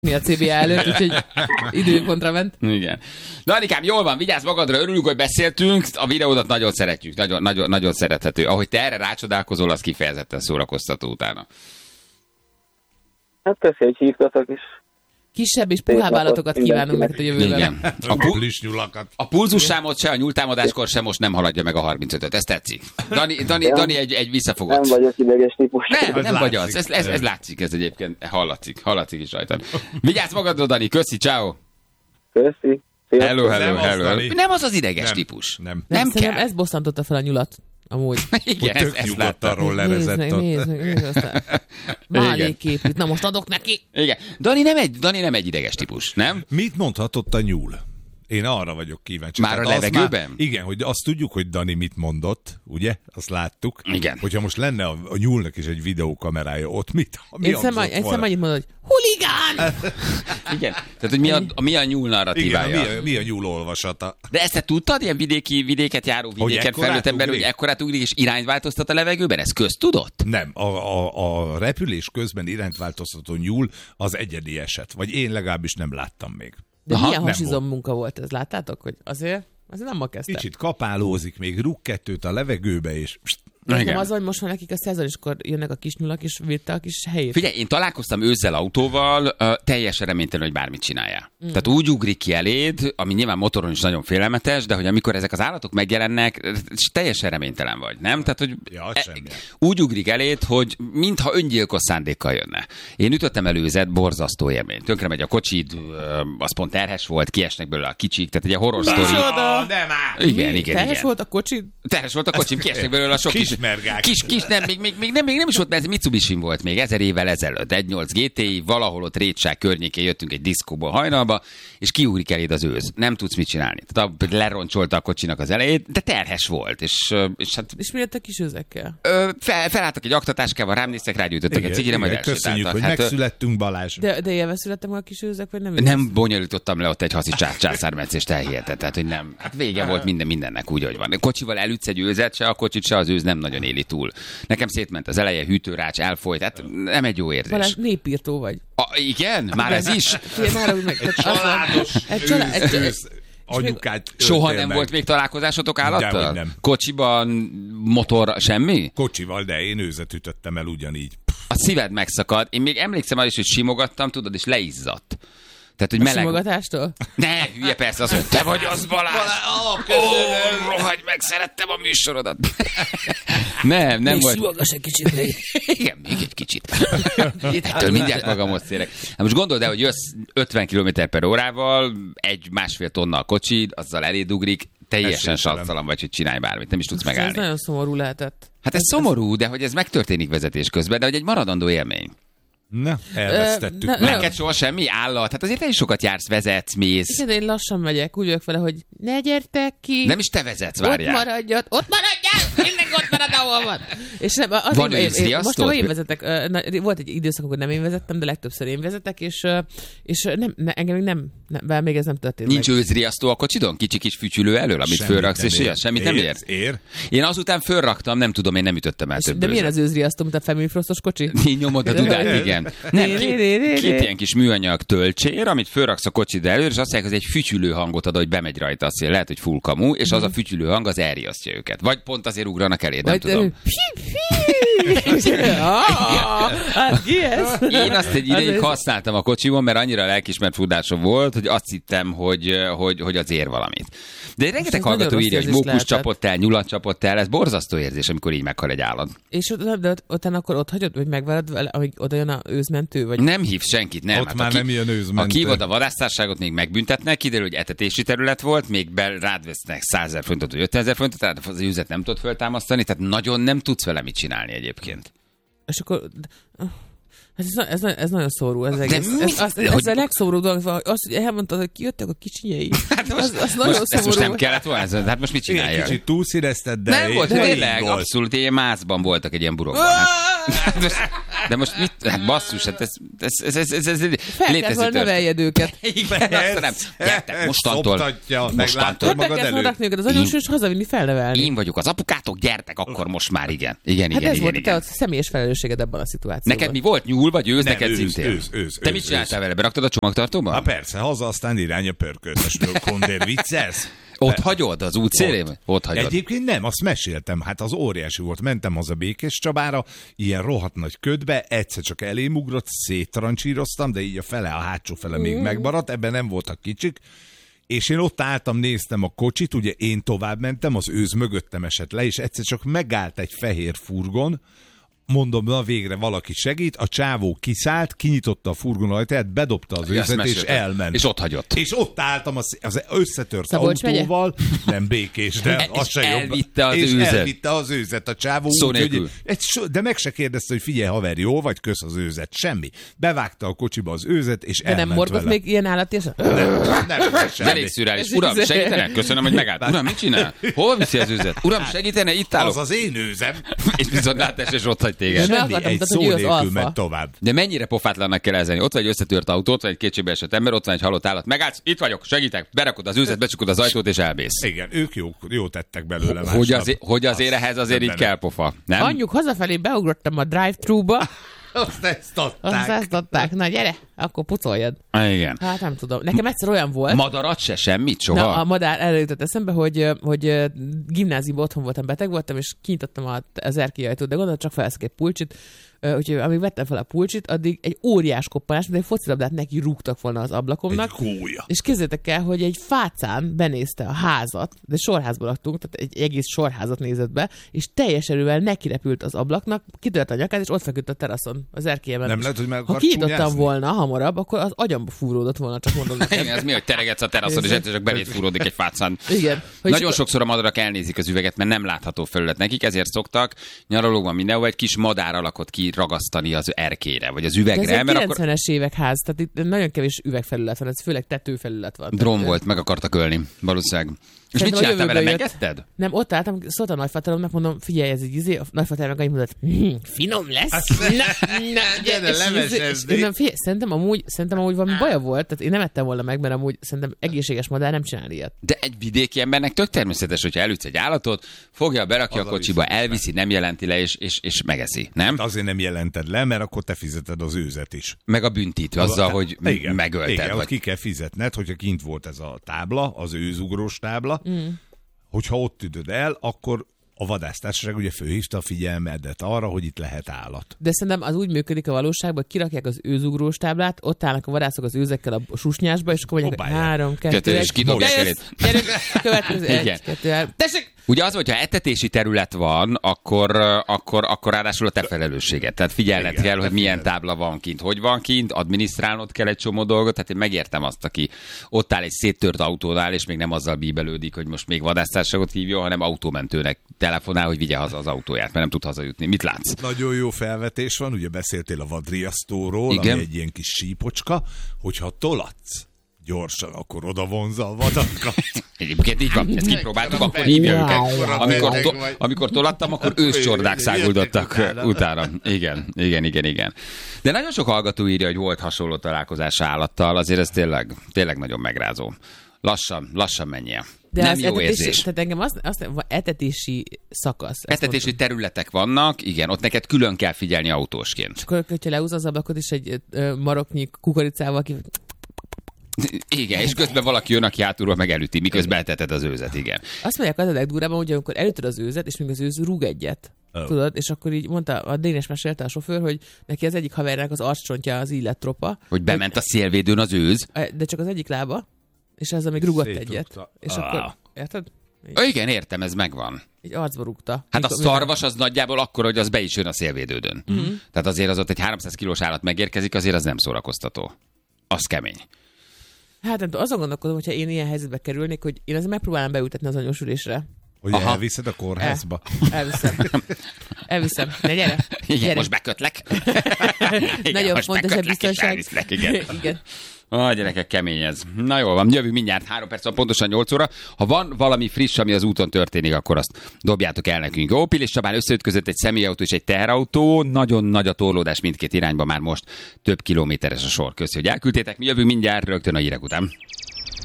mi a CBA előtt, úgyhogy időpontra ment. Igen. Na, Anikám, jól van, vigyázz magadra, örülünk, hogy beszéltünk, a videódat nagyon szeretjük, nagyon szerethető. Ahogy te erre rácsodálkozol, az kifejezetten szórakoztató utána. Hát köszi, hogy hívtatok is. Kisebb és puhább állatokat kívánunk neked a jövőben. Igen. A pulzussámot se, a nyúltámadáskor sem most nem haladja meg a 35-öt, ez tetszik. Dani egy visszafogott. Nem vagyok ideges típus. Nem vagy az, ez látszik, ez egyébként hallatszik is rajtad. Vigyázz magadra, Dani, köszi, ciao. Köszi. Hello. Nem az ideges típus. Nem kell. Ez bosszantotta fel a nyulat. Amúgy. Igen, ezt láttam. Nézd meg, aztán málékképűt. Na most adok neki. Igen. Dani nem egy ideges típus, nem? Mit mondhatott a nyúl? Én arra vagyok kíváncsi. Már a levegőben? Igen, hogy azt tudjuk, hogy Dani mit mondott, ugye? Azt láttuk. Igen. Hogyha most lenne a nyúlnak is egy videókamerája, ott mi Én annyit mondod, hogy huligán! Igen. Tehát, hogy mi a nyúl narratívája? Igen, mi a nyúl olvasata? De ezt te tudtad, ilyen vidéket járó, vidéken felnőtt ember, hogy ekkorát ugrik és irányt változtat a levegőben? Ez köztudott? Nem. A repülés közben irányt változtató nyúl az egyedi eset. Vagy én legalábbis nem láttam még. De milyen hasizom munka volt ez, láttátok? Hogy azért nem ma kezdte. Kicsit kapálózik, még rúg kettőt a levegőbe, és... Nem az, hogy most már nekik a szezoniskor jönnek a kis nyulak, és védte a kis helyét. Figyelj, én találkoztam őzzel autóval, teljesen reménytelen, hogy bármit csináljál. Tehát úgy ugrik ki eléd, ami nyilván motoron is nagyon félelmetes, de hogy amikor ezek az állatok megjelennek, teljesen reménytelen vagy, nem? Tehát, hogy úgy ugrik eléd, hogy mintha öngyilkos szándékkal jönne. Én ütöttem előzet, borzasztó élmény. Tönkre megy a kocsid, az pont terhes volt, kiesnek belőle a kicsik, tehát egy horror sztori. Igen. Terhes volt a kocsid? Terhes volt a kocsim, kiesnek belőle a sok kis nem, még nem is volt, mert ez Mitsubishi volt még 1000 évvel ezelőtt. 1.8 GTI, valahol ott Rétság környékén jöttünk egy diszkóból hajnalba, és kiúrik eléd az őz. Nem tudsz mit csinálni. Tehát leroncsolta a kocsinak az elejét, de terhes volt. És mi lett a kis őzekkel? Felálltak egy aktatáskával, rám néztek, rágyújtottak egy cigire, majd köszönjük, hogy megszülettünk, Balázs. De élve születtem a kis őzek, vagy nem? Nem bonyolítottam le ott egy haszi császármetszést, elhihetett. Tehát, hogy nem. Hát vége volt mindennek úgy, hogy van. Kocsival elütsz egy őzet, se a kocsit, se az őz nem nagyon éli túl. Nekem szétment az eleje, hűtőrács, elfolyt, hát nem egy jó érzés. Balázs, népírtó vagy. Igen? Már ez is? Anyukát soha nem volt még találkozásotok állattal? Nem. Kocsiban, motor, semmi? Kocsival, de én őzet ütöttem el ugyanígy. A szíved megszakad. Én még emlékszem arra is, hogy simogattam, tudod, és leizzadt. Tehát, hogy meleg... simogatástól? Ne, hülye, persze, az, hogy te vagy az, Balázs. Rohagy meg, szerettem a műsorodat. nem még volt. Simogass egy kicsit még. Igen, még egy kicsit. Ettől mindjárt magamot szélek. Most gondold el, hogy jössz 50 km/h, 1-1,5 tonna a kocsid, azzal eléd ugrik, teljesen satsztalan vagy, hogy csinálj bármit, nem is tudsz megállni. Ez nagyon szomorú lehetett. Hát ez szomorú, de hogy ez megtörténik vezetés közben, de hogy egy maradandó élmény. Na, elvesztettük. Neked soha semmi állat. Hát azért te is sokat jársz, vezetsz, mész. Igen, én lassan megyek, úgy vagyok vele, hogy ne gyertek ki. Nem is te vezetsz, várjál. Ott maradjál! Mindenki ott marad, ahol van. És nem, van őszriasztót? Most én vezetek. Volt egy időszak, amikor nem én vezettem, de legtöbbször én vezetek, és engem még ez nem történt. Nincs őzriasztó a kocsidon? Kicsi kis fütyülő elől, amit fölraksz, és semmit nem ér? Én azután fölraktam, nem tudom, én nem ütöttem el több. De milyen az őzriasztó, mint a Family Frostos kocsi? Nyomod a dudát, igen. Nem, két ilyen kis műanyag tölcsér, amit fölraksz a kocsid elő, és azt mondják, hogy egy fütyülő hangot ad, hogy bemegy rajta, azt lehet, hogy full kamu, és az a fütyülő hang az elriasztja őket. Vagy pont azért ugranak eléd, nem tudom. Hát ki ez? Én azt egy ideig használtam a kocsimon, mert annyira lelkismert fudásom volt, hogy azt hittem, hogy az ér valamit. De rengeteg hallgató írja, hogy mókus csapott el, nyulat csapott el, ez borzasztó érzés, amikor így meghal egy állat. És utána akkor ott hagyod, hogy megvárod vele, amíg oda jön a őzmentő? Vagy... Nem hív senkit, nem. Ott hát már nem jön őzmentő. Ha kívod a vadásztárságot, még megbüntetnek, kiderül, hogy etetési terület volt, még rád vesznek 100 000 forintot, vagy 50 000 forintot, tehát az üzlet nem tudod föltámasztani, tehát nagyon nem tudsz vele mit csinálni egyébként. És akkor... Ez nagyon szóró, ez egész. Ez a legszóró dolog, az, hogy elmondtad, hogy kijöttek a kicsinyei. Hát az nagyon szóró. Ezt most nem kellett volna, hát most mit csinálja? Kicsit túlszínezted, de nem volt, tényleg, abszolút, ilyen mászban voltak egy ilyen burokban. De most mit? Hát basszus, hát ez fel kell volna neveljed őket. Igen, aztán gyertek, mostantól. Fel kell rakni őket az anyós, és hazavinni felnevelni. Én vagyok az apukátok, gyertek, akkor most már igen. Igen. Hát ez volt te a személyes felelősséged ebben a szituációban. Neked mi volt? Nyúl nyúl, vagy őz Nem, neked szintén? őz. Te mit csináltál vele? Beraktad a csomagtartóba? Hát persze, haza, aztán irány a pörköltesről. Kondér, viccelsz? Ott hagyod az út szélén? Ott hagyod. Egyébként nem, azt meséltem, hát az óriási volt. Mentem haza Békés Csabára, ilyen rohadt nagy ködbe, egyszer csak elém ugrott, széttrancsíroztam, de így a fele, a hátsó fele még megmaradt, ebben nem voltak kicsik, és én ott álltam, néztem a kocsit, ugye én tovább mentem, az őz mögöttem esett le, és egyszer csak megállt egy fehér furgon, mondom, na végre valaki segít, a csávó kiszállt, kinyitotta a furgon ajtaját, bedobta az őzet, és elment. És ott hagyott. És ott álltam az összetört Szabolcs autóval, nem Békés, de az se jobb. Elvitte az és őzet. elvitte az őzet a csávó. Szó úgy, nélkül. de meg se kérdezte, hogy figyelj haver, jó vagy, kösz az őzet, semmi. Bevágta a kocsiba az őzet, és De elment nem morgott vele. még ilyen állati? Nem, semmi. Elég szürreális. Uram, segítenek? Köszönöm, hogy megállt. Uram, mit csinál? Hol viszi az őzet? Uram, segítene? Itt állok. Az az én őzem. És viszont látás, és ott hagy téged. Nem. Semmi, akartam egy mutatni, szó hogy ő az nélkül alfa. ment tovább. De mennyire pofátlannak kell ezelni? Ott vagy egy összetört autó, ott vagy egy kétségbe esett ember, ott van egy halott állat. Megállsz, itt vagyok, segítek, berakod az őzet, becsukod az ajtót és elmész. Igen, ők jó tettek belőle Hogy azért ehhez azért így kell pofa, nem? Anyjuk, hazafelé beugrottam a drive-thru-ba, Azt ezt adták. azt ezt adták. Na gyere, akkor pucoljad. Igen. Hát nem tudom. Nekem egyszer olyan volt. Madarat se, semmit, soha? Na, a madár előjutott eszembe, hogy gimnáziumban otthon voltam, beteg voltam, és kinyitottam az erkély ajtót, de gondolom, csak felszek egy pulcsit, úgyhogy amíg vettem fel a pulcsit, addig egy óriás koppanás, mint egy focilabdát neki rúgtak volna az ablakomnak. Egy gólya. És képzeljétek el, hogy egy fácán benézte a házat, de sorházban laktunk, tehát egy egész sorházat nézett be, és teljes erővel nekirepült az ablaknak, kitört a nyakát, és ott feküdt a teraszon, az erkélyemen. Nem lehet, hogy meg Ha akart kinyitottam csúnyázni? volna hamarabb, akkor az agyamba fúródott volna, csak mondom neked. Igen, ez mi, hogy teregetsz a teraszon, és egyszer csak beléd fúródik egy fácán. Igen. Hogy Nagyon sokszor a madarak elnézik az üveget, mert nem látható felület nekik, ezért szoktak nyaralókban mindenhol egy kis madár alakot kiragasztani az erkélyre, vagy az de ez üvegre, egy mert akkor 90-es évek ház, tehát itt nagyon kevés üvegfelület van, ez főleg tetőfelület van. drom Tehát, volt, meg akartak ölni, valószínűleg. És mit Szerintem a csináltál vele? jövőből jött. Megetted? Nem, ott álltam, szólt a nagyfatalomnak, mondom, figyelj, ez egy izé, a nagyfatalom meg annyit mondott, finom lesz. gyere, lemesezni. Figyelj, szerintem amúgy valami baja volt, tehát én nem ettem volna meg, mert amúgy szerintem egészséges madár nem csinál ilyet. De egy vidéki embernek tök természetes, hogyha elütsz egy állatot, fogja, berakja a kocsiba, elviszi, nem jelenti le, és megeszi, nem? Azért nem jelented le, mert akkor te fizeted az őzet is. Meg a büntit azzal, hogy megölted. Igen, ott Vagy... ki kell fizetned, hogyha kint volt ez a tábla, az őzugrós tábla, hogyha ott ütöd el, akkor a vadásztársaság ugye fölhívta a figyelmedet arra, hogy itt lehet állat. De szerintem az úgy működik a valóságban, hogy kirakják az őzugrós táblát, ott állnak a vadászok az őzekkel a susnyásba, és akkor mondják, hogy Dobálják. 3, 2, Kettő, és 1, kidobják bejössz, gyerünk, következő, Igen. 1, 2, 3, tessék! Ugye az, hogyha etetési terület van, akkor ráadásul a te felelősséged. Tehát figyelned Igen, kell, hogy milyen figyeled. tábla van kint, hogy van kint, adminisztrálnod kell egy csomó dolgot. Tehát én megértem azt, aki ott áll egy széttört autónál, és még nem azzal bíbelődik, hogy most még vadásztársagot hívjon, hanem autómentőnek telefonál, hogy vigye haza az autóját, mert nem tud hazajutni. Mit látsz? Nagyon jó felvetés van, ugye beszéltél a vadriasztóról, Igen. ami egy ilyen kis sípocska, hogyha tolatsz gyorsan, akkor oda vonza a vadakat. Egyébként így van, ezt kipróbáltuk, akkor hívja Wow. őket. Amikor tolattam, akkor őscsordák száguldottak utána. Igen. De nagyon sok hallgató írja, hogy volt hasonló találkozás állattal, azért ez tényleg nagyon megrázó. Lassan menjél. De Nem az jó etetési, érzés. tehát engem etetési szakasz. ezt Etetési területek vannak, igen, ott neked külön kell figyelni autósként. És akkor, hogyha leúz az ablakot is egy maroknyi kukoricával, ki... Igen, és közben valaki jön, aki hátulról meg elüti, miközben eteted az őzet, igen. Azt mondják, az a legdurvábban, hogy amikor elütöd az őzet, és még az őz rúg egyet. Oh. Tudod? És akkor így mondta, a Dénes mesélte a sofőr, hogy neki az egyik havernak az arccsontja az így lett tropa. Hogy a szélvédőn az őz. De csak az egyik lába, és az, még rugott Szétrúgta. egyet. És Ah. akkor, érted? Igen, értem, ez megvan. Így arcba rúgta. Hát a Mikor- szarvas az nagyjából akkor, hogy az be is jön a szélvédődön. Tehát azért az ott egy 300 kilós állat megérkezik, azért az nem szórakoztató. Az kemény. Hát nem tudom, azon gondolkodom, hogyha én ilyen helyzetbe kerülnék, hogy én azért megpróbálom beültetni az anyósülésre. Hogy Aha. elviszed a kórházba. Elviszem. Ne, gyere. Igen, Gyere. most bekötlek. Igen, Nagyon most fontos a bekötlek, és biztonság. elviszlek, igen. Igen. Gyerekek, kemény ez. Na jól van, jövünk mindjárt 3 perc, van pontosan 8 óra. Ha van valami friss, ami az úton történik, akkor azt dobjátok el nekünk. Jó, Pilis Csabán összeütközött egy személyautó és egy teherautó. Nagyon nagy a torlódás mindkét irányba, már most több kilométeres a sor. Köszi, hogy elküldtétek. Mi jövünk mindjárt rögtön a hírek után.